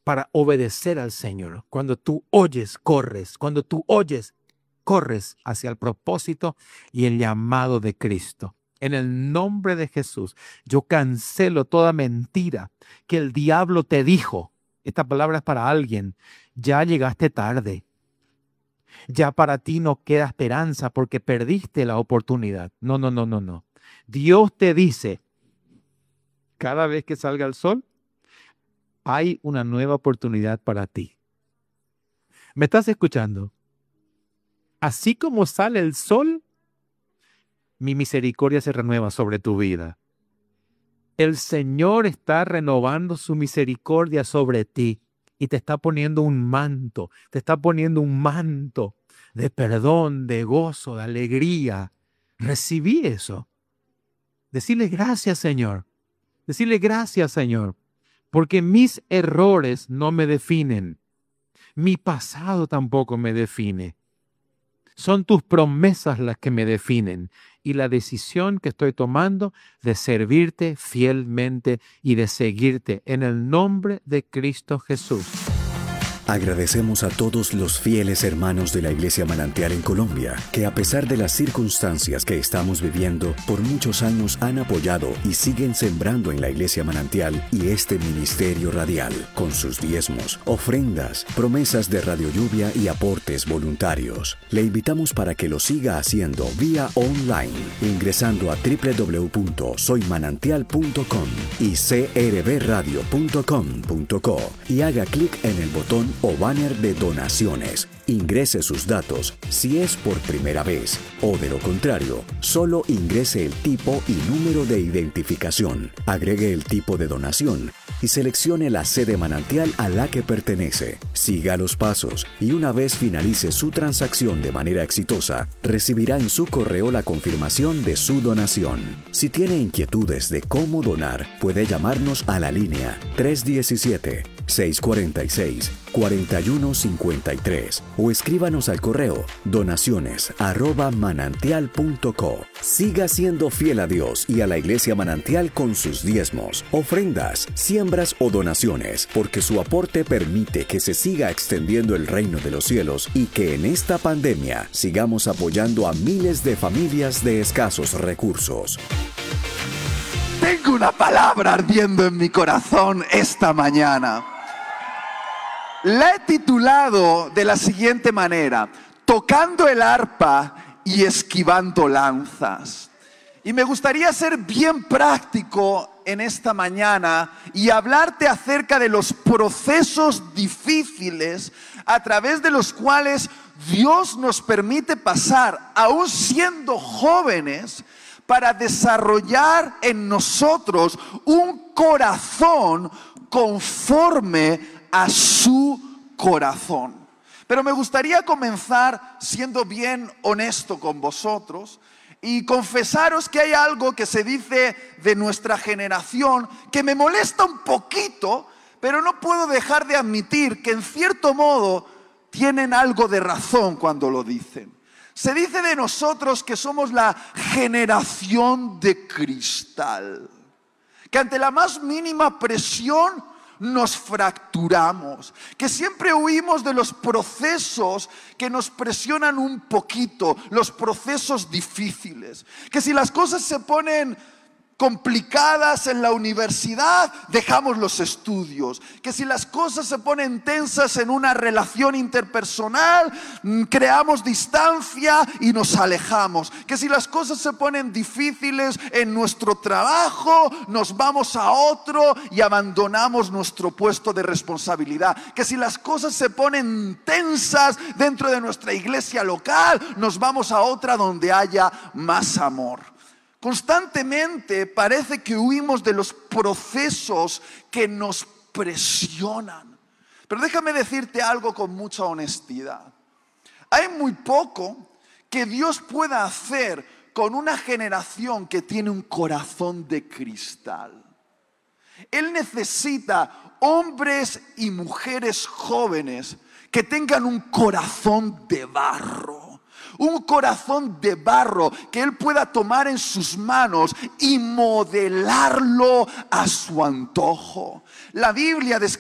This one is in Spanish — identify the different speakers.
Speaker 1: para obedecer al Señor. Cuando tú oyes, corres. Cuando tú oyes, corres hacia el propósito y el llamado de Cristo. En el nombre de Jesús, yo cancelo toda mentira que el diablo te dijo. Esta palabra es para alguien. Ya llegaste tarde. Ya para ti no queda esperanza porque perdiste la oportunidad. No, no, no, no, no. Dios te dice, cada vez que salga el sol, hay una nueva oportunidad para ti. ¿Me estás escuchando? Así como sale el sol, mi misericordia se renueva sobre tu vida. El Señor está renovando su misericordia sobre ti y te está poniendo un manto, de perdón, de gozo, de alegría. Recibí eso. Decirle gracias, Señor. Decirle gracias, Señor, porque mis errores no me definen. Mi pasado tampoco me define. Son tus promesas las que me definen y la decisión que estoy tomando de servirte fielmente y de seguirte en el nombre de Cristo Jesús.
Speaker 2: Agradecemos a todos los fieles hermanos de la Iglesia Manantial en Colombia, que a pesar de las circunstancias que estamos viviendo, por muchos años han apoyado y siguen sembrando en la Iglesia Manantial y este ministerio radial, con sus diezmos, ofrendas, promesas de Radio Lluvia y aportes voluntarios. Le invitamos para que lo siga haciendo vía online, ingresando a www.soymanantial.com y crbradio.com.co y haga clic en el botón o banner de donaciones. Ingrese sus datos si es por primera vez o de lo contrario, solo ingrese el tipo y número de identificación, agregue el tipo de donación y seleccione la sede manantial a la que pertenece. Siga los pasos y una vez finalice su transacción de manera exitosa, recibirá en su correo la confirmación de su donación. Si tiene inquietudes de cómo donar, puede llamarnos a la línea 317-646-4153 o escríbanos al correo donaciones@manantial.co. Siga siendo fiel a Dios y a la Iglesia Manantial con sus diezmos, ofrendas, siembras o donaciones, porque su aporte permite que se siga extendiendo el reino de los cielos y que en esta pandemia sigamos apoyando a miles de familias de escasos recursos.
Speaker 3: Tengo una palabra ardiendo en mi corazón esta mañana. La he titulado de la siguiente manera: tocando el arpa y esquivando lanzas. Y me gustaría ser bien práctico en esta mañana y hablarte acerca de los procesos difíciles a través de los cuales Dios nos permite pasar, aún siendo jóvenes, para desarrollar en nosotros un corazón conforme a su corazón. Pero me gustaría comenzar siendo bien honesto con vosotros y confesaros que hay algo que se dice de nuestra generación que me molesta un poquito, pero no puedo dejar de admitir que en cierto modo tienen algo de razón cuando lo dicen. Se dice de nosotros que somos la generación de cristal, que ante la más mínima presión nos fracturamos, que siempre huimos de los procesos que nos presionan un poquito, los procesos difíciles, que si las cosas se ponen complicadas en la universidad, dejamos los estudios, que si las cosas se ponen tensas en una relación interpersonal, creamos distancia y nos alejamos, que si las cosas se ponen difíciles en nuestro trabajo, nos vamos a otro y abandonamos nuestro puesto de responsabilidad, que si las cosas se ponen tensas dentro de nuestra iglesia local, nos vamos a otra donde haya más amor. Constantemente parece que huimos de los procesos que nos presionan. Pero déjame decirte algo con mucha honestidad. Hay muy poco que Dios pueda hacer con una generación que tiene un corazón de cristal. Él necesita hombres y mujeres jóvenes que tengan un corazón de barro. Un corazón de barro que Él pueda tomar en sus manos y modelarlo a su antojo. La Biblia